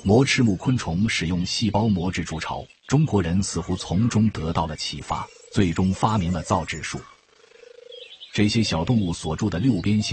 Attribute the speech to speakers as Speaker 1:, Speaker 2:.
Speaker 1: 膜翅目昆虫使用细胞膜制筑巢，中国人似乎从中得到了启发，最终发明了造纸术。这些小动物所筑的六边形